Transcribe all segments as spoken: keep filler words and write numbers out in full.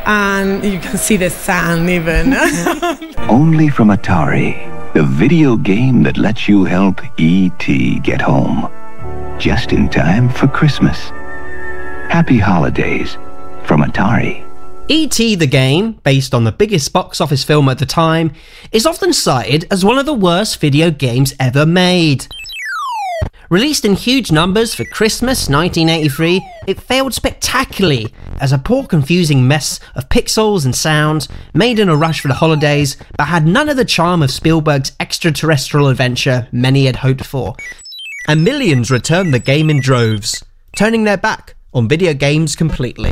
and you can see the sun even. Only from Atari, the video game that lets you help E T get home. Just in time for Christmas. Happy holidays from Atari. E T the game, based on the biggest box office film at the time, is often cited as one of the worst video games ever made. Released in huge numbers for Christmas nineteen eighty-three, it failed spectacularly as a poor, confusing mess of pixels and sounds made in a rush for the holidays, but had none of the charm of Spielberg's extraterrestrial adventure many had hoped for. And millions returned the game in droves, turning their back on video games completely.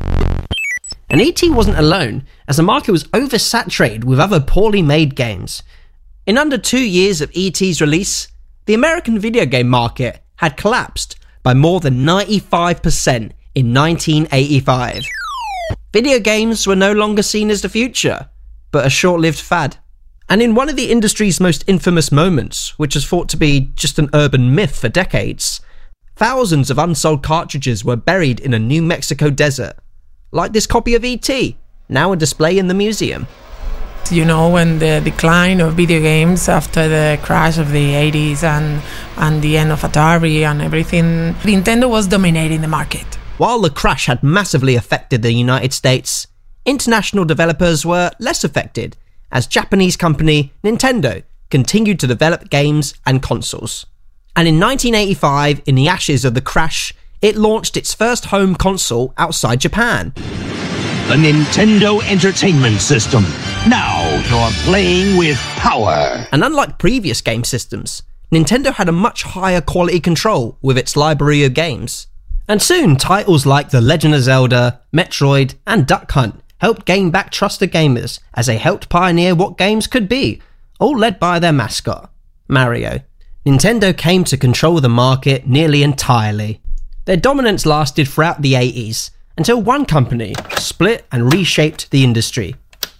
And E T wasn't alone, as the market was oversaturated with other poorly made games. In under two years of E T's release, the American video game market had collapsed by more than ninety-five percent in nineteen eighty-five. Video games were no longer seen as the future, but a short-lived fad. And in one of the industry's most infamous moments, which was thought to be just an urban myth for decades, thousands of unsold cartridges were buried in a New Mexico desert, like this copy of E T, now on display in the museum. You know, when the decline of video games after the crash of the eighties and, and the end of Atari and everything, Nintendo was dominating the market. While the crash had massively affected the United States, international developers were less affected, as Japanese company Nintendo continued to develop games and consoles. And in nineteen eighty-five, in the ashes of the crash, it launched its first home console outside Japan. The Nintendo Entertainment System. Now you're playing with power. And unlike previous game systems, Nintendo had a much higher quality control with its library of games. And soon, titles like The Legend of Zelda, Metroid, and Duck Hunt helped gain back trust of gamers as they helped pioneer what games could be, all led by their mascot, Mario. Nintendo came to control the market nearly entirely. Their dominance lasted throughout the eighties, until one company split and reshaped the industry.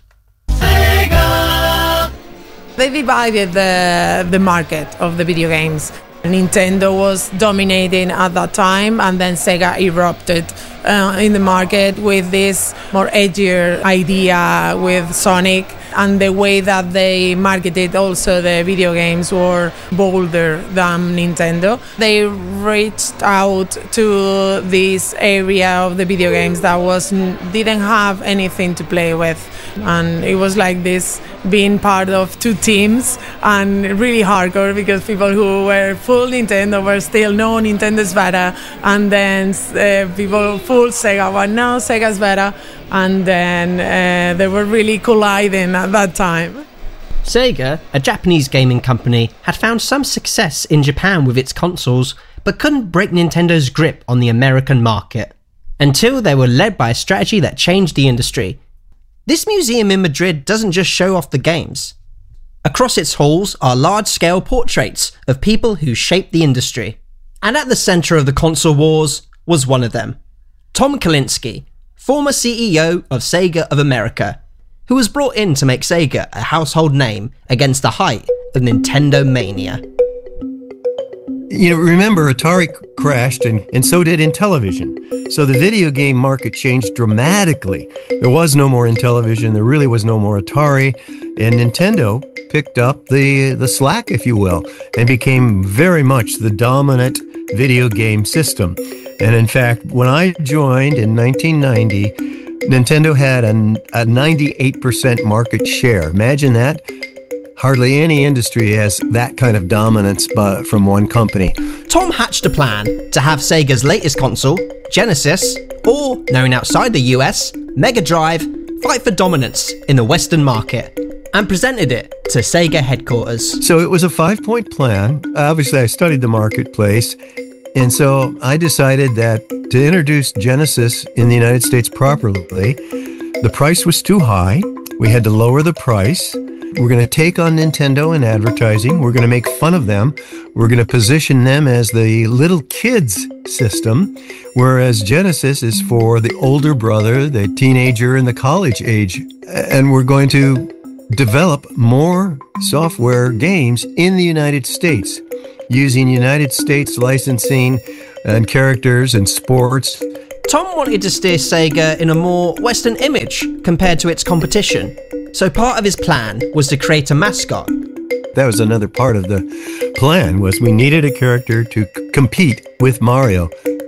Sega! They divided the, the market of the video games. Nintendo was dominating at that time, and then Sega erupted uh, in the market with this more edgier idea with Sonic, and the way that they marketed also the video games were bolder than Nintendo. They reached out to this area of the video games that was didn't have anything to play with, and it was like this being part of two teams, and really hardcore because people who were full Nintendo were still no, Nintendo's better, and then uh, people full Sega were no, Sega's better, and then uh, they were really colliding at that time. Sega, a Japanese gaming company, had found some success in Japan with its consoles, but couldn't break Nintendo's grip on the American market, until they were led by a strategy that changed the industry. This museum in Madrid doesn't just show off the games. Across its halls are large-scale portraits of people who shaped the industry. And at the centre of the console wars was one of them, Tom Kalinske, former C E O of Sega of America, who was brought in to make Sega a household name against the height of Nintendo mania. You know, remember, Atari crashed, and, and so did Intellivision. So the video game market changed dramatically. There was no more Intellivision, there really was no more Atari, and Nintendo picked up the, the slack, if you will, and became very much the dominant video game system. And in fact, when I joined in nineteen ninety, Nintendo had a, a ninety-eight percent market share. Imagine that. Hardly any industry has that kind of dominance but from one company. Tom hatched a plan to have Sega's latest console, Genesis, or, known outside the U S, Mega Drive, fight for dominance in the Western market, and presented it to Sega headquarters. So it was a five-point plan. Obviously, I studied the marketplace, and so I decided that to introduce Genesis in the United States properly, the price was too high. We had to lower the price. We're going to take on Nintendo in advertising. We're going to make fun of them. We're going to position them as the little kids system, whereas Genesis is for the older brother, the teenager, and the college age. And we're going to develop more software games in the United States using United States licensing and characters and sports. Tom wanted to steer Sega in a more Western image compared to its competition, so part of his plan was to create a mascot. That was another part of the plan, was we needed a character to c- compete with Mario.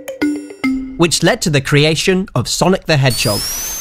Which led to the creation of Sonic the Hedgehog.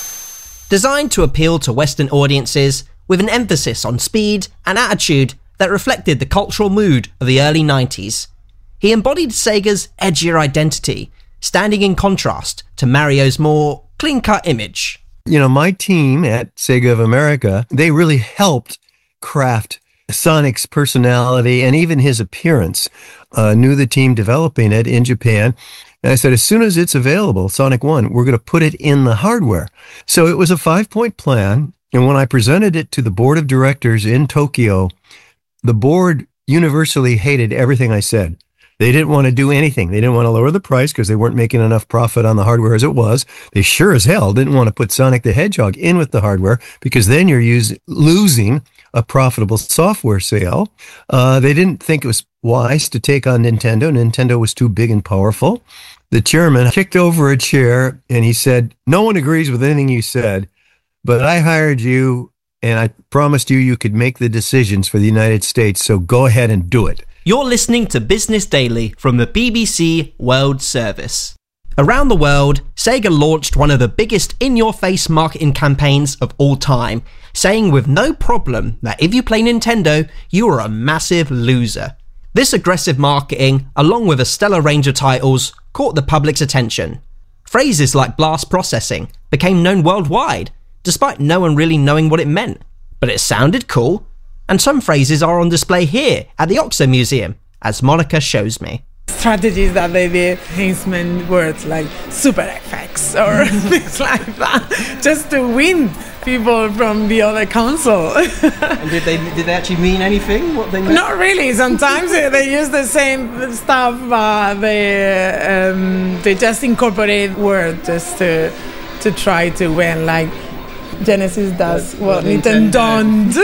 Designed to appeal to Western audiences with an emphasis on speed and attitude that reflected the cultural mood of the early nineties, he embodied Sega's edgier identity, standing in contrast to Mario's more clean-cut image. You know, my team at Sega of America, they really helped craft Sonic's personality and even his appearance. Uh, knew the team developing it in Japan. And I said, as soon as it's available, Sonic one, we're going to put it in the hardware. So it was a five-point plan. And when I presented it to the board of directors in Tokyo, the board universally hated everything I said. They didn't want to do anything. They didn't want to lower the price because they weren't making enough profit on the hardware as it was. They sure as hell didn't want to put Sonic the Hedgehog in with the hardware because then you're use, losing a profitable software sale. Uh, they didn't think it was wise to take on Nintendo. Nintendo was too big and powerful. The chairman kicked over a chair and he said, no one agrees with anything you said, but I hired you and I promised you you could make the decisions for the United States, so go ahead and do it. You're listening to Business Daily from the B B C World Service. Around the world, Sega launched one of the biggest in-your-face marketing campaigns of all time, saying with no problem that if you play Nintendo, you are a massive loser. This aggressive marketing, along with a stellar range of titles, caught the public's attention. Phrases like blast processing became known worldwide, despite no one really knowing what it meant. But it sounded cool, and some phrases are on display here at the Oxo Museum, as Monica shows me. Strategies that they did, Heinzman words like super F X or things like that, just to win people from the other console. And did they did they actually mean anything? What they meant? Not really. Sometimes they use the same stuff, but they um, they just incorporate words just to to try to win. Like Genesis does what, what Nintendo don't.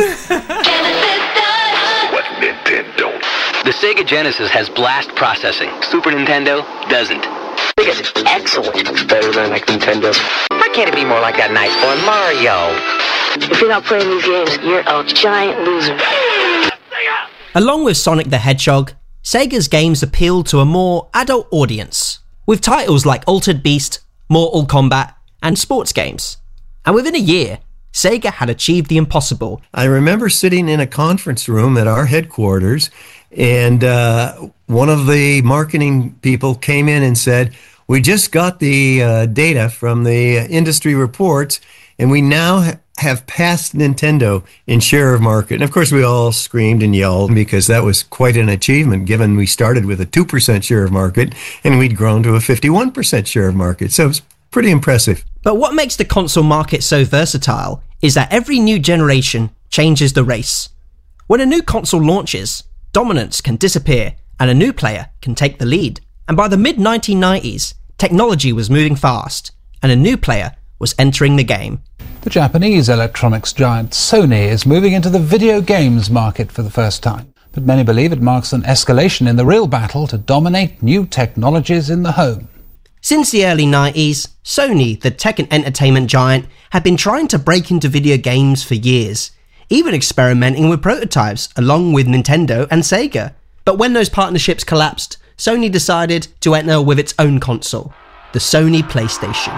What Nintendo? The Sega Genesis has blast processing. Super Nintendo doesn't. Because it's excellent. It's better than like Nintendo. Why can't it be more like that nice boy Mario? If you're not playing these games, you're a giant loser. Along with Sonic the Hedgehog, Sega's games appealed to a more adult audience, with titles like Altered Beast, Mortal Kombat, and sports games. And within a year, Sega had achieved the impossible. I remember sitting in a conference room at our headquarters, and uh, one of the marketing people came in and said, we just got the uh, data from the industry reports, and we now ha- have passed Nintendo in share of market. And of course, we all screamed and yelled because that was quite an achievement, given we started with a two percent share of market, and we'd grown to a fifty-one percent share of market. So it was pretty impressive. But what makes the console market so versatile is that every new generation changes the race. When a new console launches, dominance can disappear and a new player can take the lead. And by the mid nineteen nineties, technology was moving fast and a new player was entering the game. The Japanese electronics giant Sony is moving into the video games market for the first time. But many believe it marks an escalation in the real battle to dominate new technologies in the home. Since the early nineties, Sony, the tech and entertainment giant, had been trying to break into video games for years, even experimenting with prototypes along with Nintendo and Sega. But when those partnerships collapsed, Sony decided to enter with its own console, the Sony PlayStation.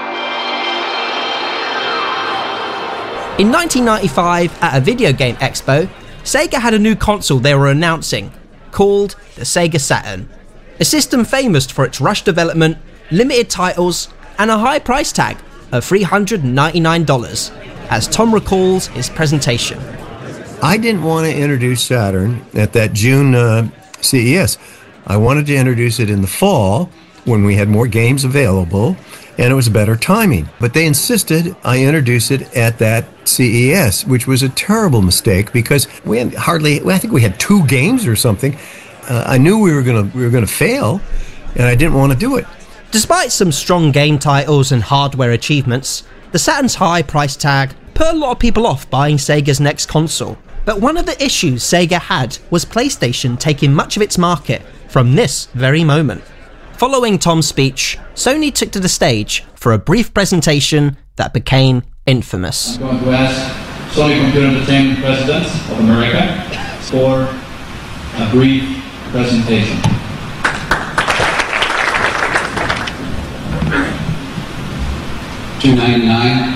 In nineteen ninety-five, at a video game expo, Sega had a new console they were announcing, called the Sega Saturn. A system famous for its rush development, limited titles, and a high price tag of three hundred ninety-nine dollars, as Tom recalls his presentation. I didn't want to introduce Saturn at that June uh, C E S. I wanted to introduce it in the fall when we had more games available and it was better timing. But they insisted I introduce it at that C E S, which was a terrible mistake because we had hardly, I think we had two games or something. Uh, I knew we were going to we were going to fail, and I didn't want to do it. Despite some strong game titles and hardware achievements, the Saturn's high price tag put a lot of people off buying Sega's next console. But one of the issues Sega had was PlayStation taking much of its market from this very moment. Following Tom's speech, Sony took to the stage for a brief presentation that became infamous. I'm going to ask Sony Computer Entertainment President of America for a brief presentation. two ninety-nine.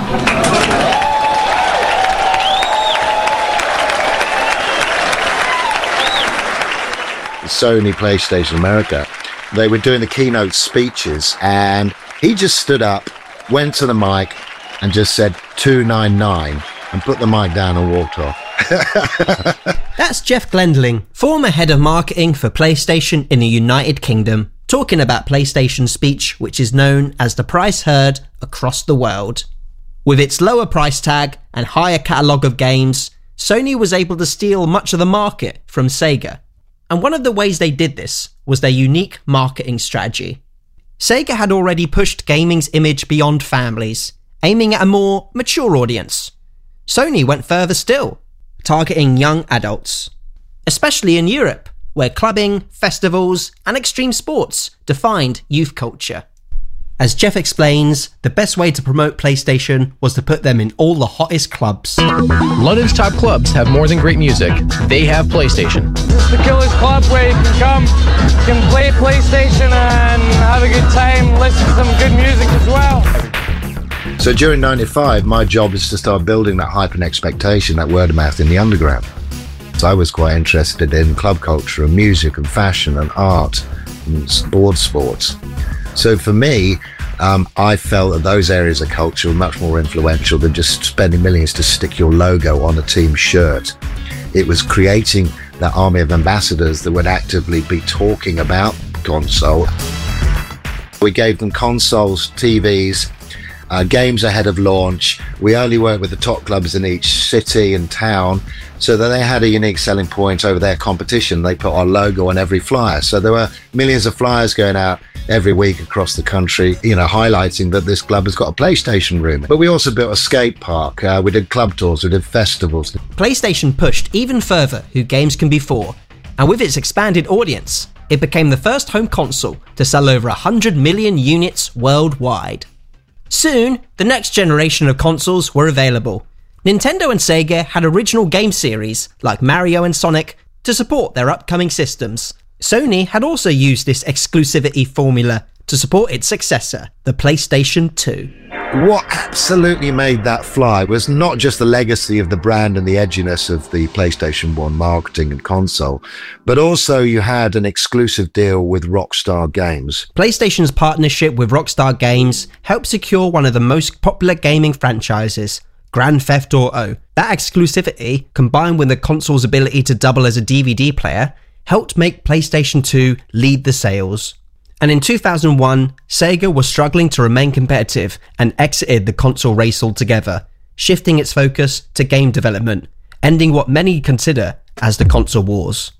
Sony PlayStation America, they were doing the keynote speeches, and he just stood up, went to the mic, and just said two ninety-nine, and put the mic down and walked off. That's Jeff Glendling, former head of marketing for PlayStation in the United Kingdom, talking about PlayStation's speech, which is known as the price heard across the world. With its lower price tag and higher catalogue of games, Sony was able to steal much of the market from Sega. And one of the ways they did this was their unique marketing strategy. Sega had already pushed gaming's image beyond families, aiming at a more mature audience. Sony went further still, targeting young adults, especially in Europe, where clubbing, festivals, and extreme sports defined youth culture. As Jeff explains, the best way to promote PlayStation was to put them in all the hottest clubs. London's top clubs have more than great music. They have PlayStation. This is the Killers Club, where you can come, you can play PlayStation and have a good time, listen to some good music as well. So during ninety-five, my job is to start building that hype and expectation, that word of mouth in the underground. So I was quite interested in club culture and music and fashion and art and board sports. So for me, um, I felt that those areas of culture were much more influential than just spending millions to stick your logo on a team shirt. It was creating that army of ambassadors that would actively be talking about console. We gave them consoles, T Vs, uh, games ahead of launch. We only worked with the top clubs in each city and town, so that they had a unique selling point over their competition. They put our logo on every flyer. So there were millions of flyers going out every week across the country, you know, highlighting that this club has got a PlayStation room. But we also built a skate park. Uh, we did club tours, we did festivals. PlayStation pushed even further who games can be for, and with its expanded audience, it became the first home console to sell over one hundred million units worldwide. Soon, the next generation of consoles were available. Nintendo and Sega had original game series, like Mario and Sonic, to support their upcoming systems. Sony had also used this exclusivity formula to support its successor, the PlayStation two. What absolutely made that fly was not just the legacy of the brand and the edginess of the PlayStation one marketing and console, but also you had an exclusive deal with Rockstar Games. PlayStation's partnership with Rockstar Games helped secure one of the most popular gaming franchises, Grand Theft Auto. That exclusivity, combined with the console's ability to double as a D V D player, helped make PlayStation two lead the sales. And in two thousand one, Sega was struggling to remain competitive and exited the console race altogether, shifting its focus to game development, ending what many consider as the console wars.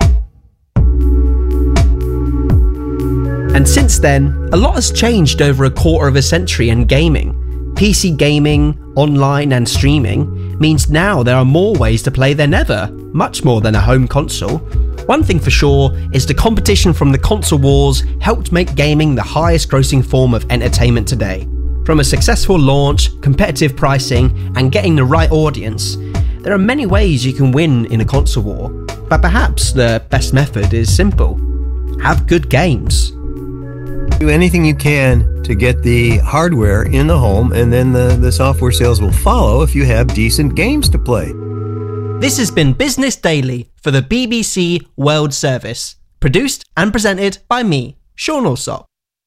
And since then, a lot has changed over a quarter of a century in gaming. P C gaming, online and streaming means now there are more ways to play than ever, much more than a home console. One thing for sure is the competition from the console wars helped make gaming the highest grossing form of entertainment today. From a successful launch, competitive pricing, and getting the right audience, there are many ways you can win in a console war, but perhaps the best method is simple. Have good games. Do anything you can to get the hardware in the home, and then the, the software sales will follow if you have decent games to play. This has been Business Daily for the B B C World Service, produced and presented by me, Sean Alsop.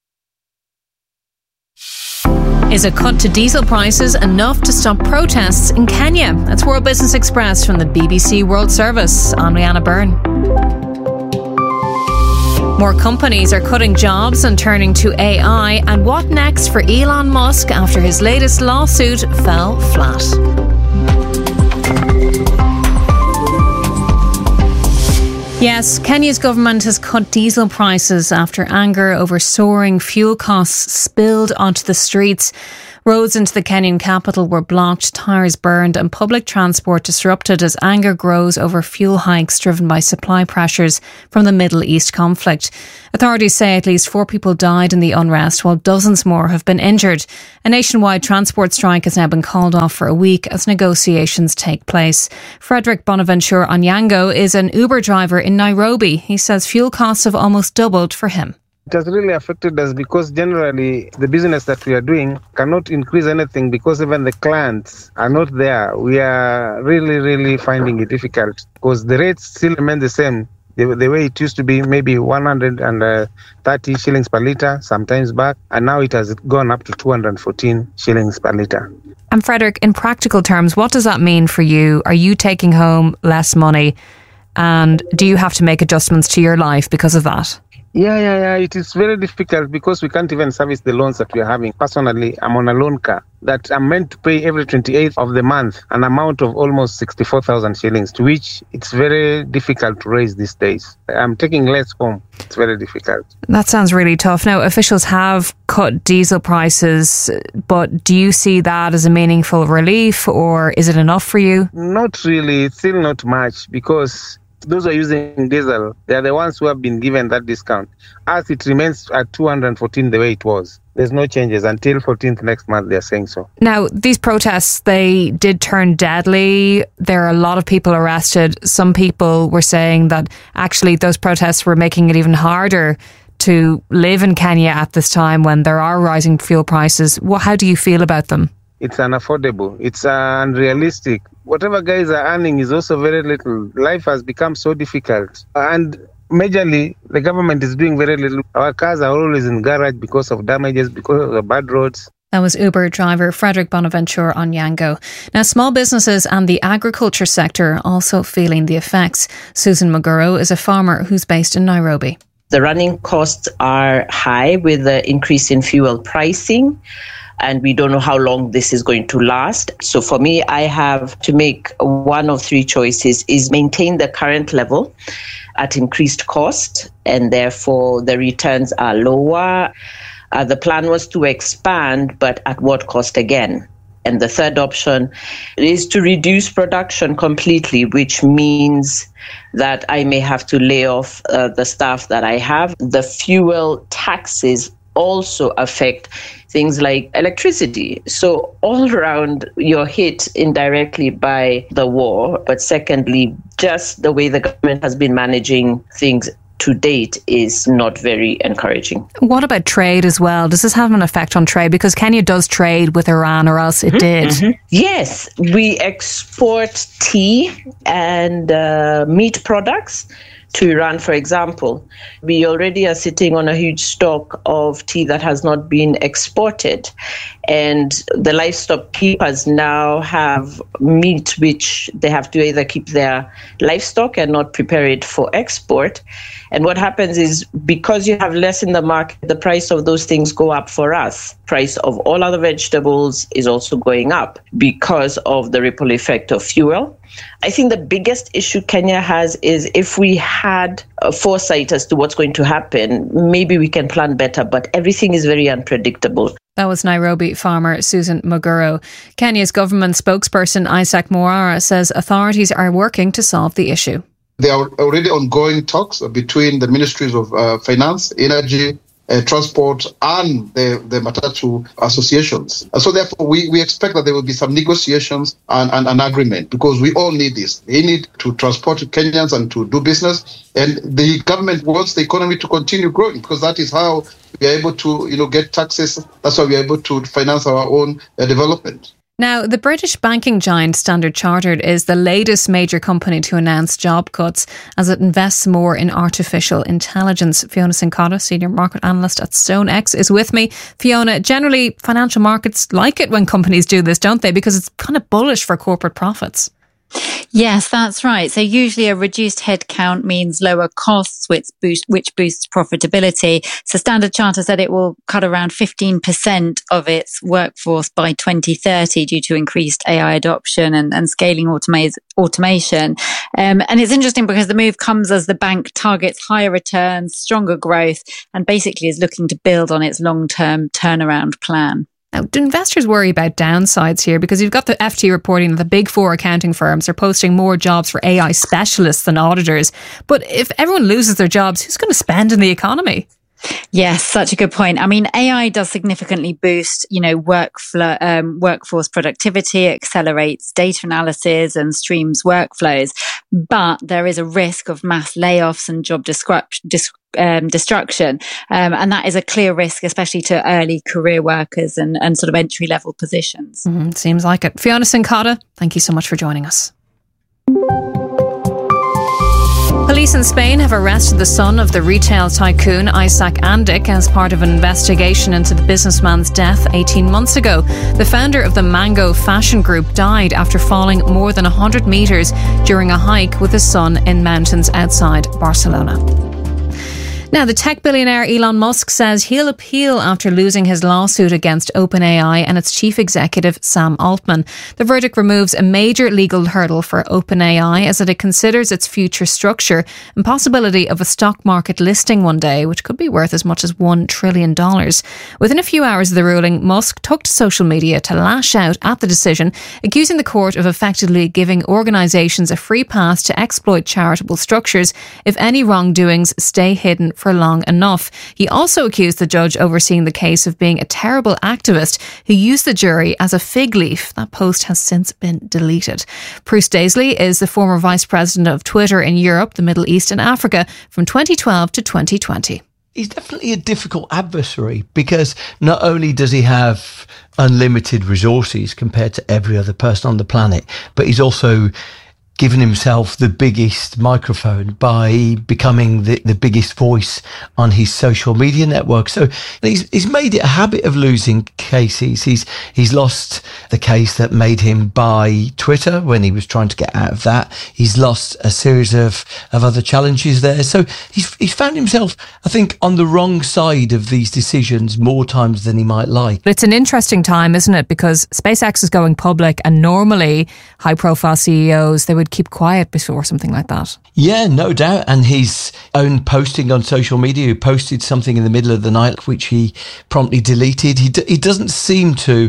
Is a cut to diesel prices enough to stop protests in Kenya? That's World Business Express from the B B C World Service. I'm Leanna Byrne. More companies are cutting jobs and turning to A I, and what next for Elon Musk after his latest lawsuit fell flat? Yes, Kenya's government has cut diesel prices after anger over soaring fuel costs spilled onto the streets. Roads into the Kenyan capital were blocked, tyres burned and public transport disrupted as anger grows over fuel hikes driven by supply pressures from the Middle East conflict. Authorities say at least four people died in the unrest, while dozens more have been injured. A nationwide transport strike has now been called off for a week as negotiations take place. Frederick Bonaventure Onyango is an Uber driver in Nairobi. He says fuel costs have almost doubled for him. It has really affected us because generally the business that we are doing cannot increase anything because even the clients are not there. We are really, really finding it difficult because the rates still remain the same. The, the way it used to be, maybe one hundred thirty shillings per litre sometimes back, and now it has gone up to two hundred fourteen shillings per litre. And Frederick, in practical terms, what does that mean for you? Are you taking home less money, and do you have to make adjustments to your life because of that? Yeah, yeah, yeah. It is very difficult because we can't even service the loans that we are having. Personally, I'm on a loan car that I'm meant to pay every twenty-eighth of the month, an amount of almost sixty-four thousand shillings, to which it's very difficult to raise these days. I'm taking less home. It's very difficult. That sounds really tough. Now, officials have cut diesel prices, but do you see that as a meaningful relief, or is it enough for you? Not really. It's still not much because those who are using diesel, they are the ones who have been given that discount. As it remains at two hundred fourteen the way it was. There's no changes until fourteenth next month, they're saying so. Now, these protests, they did turn deadly. There are a lot of people arrested. Some people were saying that actually those protests were making it even harder to live in Kenya at this time when there are rising fuel prices. Well, how do you feel about them? It's unaffordable. It's uh, unrealistic. Whatever guys are earning is also very little. Life has become so difficult. And majorly, the government is doing very little. Our cars are always in garage because of damages, because of the bad roads. That was Uber driver Frederick Bonaventure Onyango. Now, small businesses and the agriculture sector are also feeling the effects. Susan Maguro is a farmer who's based in Nairobi. The running costs are high with the increase in fuel pricing, and we don't know how long this is going to last. So for me, I have to make one of three choices: is maintain the current level at increased cost, and therefore the returns are lower. Uh, the plan was to expand, but at what cost again? And the third option is to reduce production completely, which means that I may have to lay off uh, the staff that I have. The fuel taxes also affect things like electricity. So all around, you're hit indirectly by the war. But secondly, just the way the government has been managing things to date is not very encouraging. What about trade as well? Does this have an effect on trade? Because Kenya does trade with Iran, or else it mm-hmm, did. Mm-hmm. Yes, we export tea and uh, meat products to Iran, for example. We already are sitting on a huge stock of tea that has not been exported. And the livestock keepers now have meat which they have to either keep their livestock and not prepare it for export. And what happens is, because you have less in the market, the price of those things go up for us. Price of all other vegetables is also going up because of the ripple effect of fuel. I think the biggest issue Kenya has is, if we had a foresight as to what's going to happen, maybe we can plan better, but everything is very unpredictable. That was Nairobi farmer Susan Maguro. Kenya's government spokesperson Isaac Moara says authorities are working to solve the issue. There are already ongoing talks between the ministries of uh, finance, energy, uh, transport, and the, the Matatu associations. And so therefore, we, we expect that there will be some negotiations and, and an agreement, because we all need this. They need to transport Kenyans and to do business. And the government wants the economy to continue growing, because that is how we are able to, you know, get taxes. That's how we are able to finance our own uh, development. Now, the British banking giant Standard Chartered is the latest major company to announce job cuts as it invests more in artificial intelligence. Fiona Cincotta, senior market analyst at StoneX, is with me. Fiona, generally financial markets like it when companies do this, don't they? Because it's kind of bullish for corporate profits. Yes, that's right. So usually a reduced headcount means lower costs, which boost, which boosts profitability. So Standard Chartered said it will cut around fifteen percent of its workforce by twenty thirty due to increased A I adoption and, and scaling automa- automation. Um, and it's interesting because the move comes as the bank targets higher returns, stronger growth, and basically is looking to build on its long-term turnaround plan. Now, do investors worry about downsides here? Because you've got the F T reporting that the big four accounting firms are posting more jobs for A I specialists than auditors. But if everyone loses their jobs, who's going to spend in the economy? Yes, such a good point. I mean, A I does significantly boost, you know, workflow, um, workforce productivity, accelerates data analysis and streams workflows. But there is a risk of mass layoffs and job disrupt, dis, um, destruction. Um, and that is a clear risk, especially to early career workers and, and sort of entry level positions. Mm-hmm, seems like it. Fiona Cincotta, thank you so much for joining us. Police in Spain have arrested the son of the retail tycoon Isaac Andic as part of an investigation into the businessman's death eighteen months ago. The founder of the Mango fashion group died after falling more than one hundred metres during a hike with his son in mountains outside Barcelona. Now, the tech billionaire Elon Musk says he'll appeal after losing his lawsuit against OpenAI and its chief executive, Sam Altman. The verdict removes a major legal hurdle for OpenAI as it considers its future structure and possibility of a stock market listing one day, which could be worth as much as one trillion dollars. Within a few hours of the ruling, Musk took to social media to lash out at the decision, accusing the court of effectively giving organisations a free pass to exploit charitable structures if any wrongdoings stay hidden for long enough. He also accused the judge overseeing the case of being a terrible activist who used the jury as a fig leaf. That post has since been deleted. Bruce Daisley is the former vice president of Twitter in Europe, the Middle East and Africa from twenty twelve to twenty twenty. He's definitely a difficult adversary because not only does he have unlimited resources compared to every other person on the planet, but he's also given himself the biggest microphone by becoming the, the biggest voice on his social media network. So he's, he's made it a habit of losing cases. He's he's lost the case that made him buy Twitter when he was trying to get out of that. He's lost a series of, of other challenges there. So he's he's found himself, I think, on the wrong side of these decisions more times than he might like. It's an interesting time, isn't it? Because SpaceX is going public and normally high profile C E Os, they would keep quiet before something like that. Yeah, no doubt. And his own posting on social media, he posted something in the middle of the night which he promptly deleted. He d- he doesn't seem to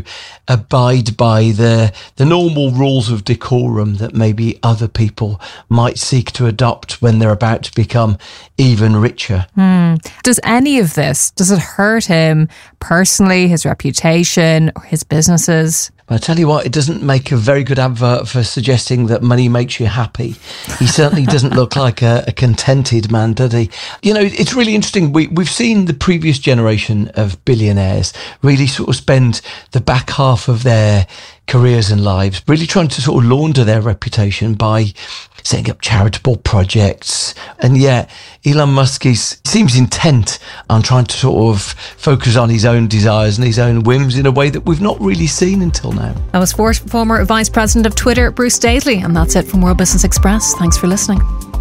abide by the the normal rules of decorum that maybe other people might seek to adopt when they're about to become even richer. Hmm. Does any of this, does it hurt him personally, his reputation, or his businesses? I tell you what, it doesn't make a very good advert for suggesting that money makes you happy. He certainly doesn't look like a, a contented man, does he? You know, it's really interesting. We, we've seen the previous generation of billionaires really sort of spend the back half of their careers and lives really trying to sort of launder their reputation by setting up charitable projects. And yet Elon Musk is, seems intent on trying to sort of focus on his own desires and his own whims in a way that we've not really seen until now. That was for former Vice President of Twitter, Bruce Daisley. And that's it from World Business Express. Thanks for listening.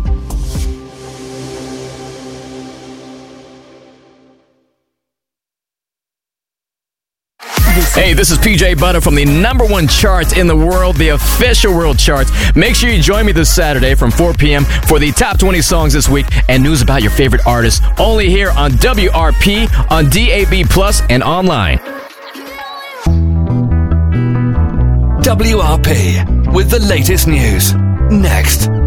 Hey, this is P J Butter from the number one chart in the world, the official world charts. Make sure you join me this Saturday from four p.m. for the top twenty songs this week and news about your favorite artists. Only here on W R P, on D A B Plus, and online. W R P with the latest news. Next.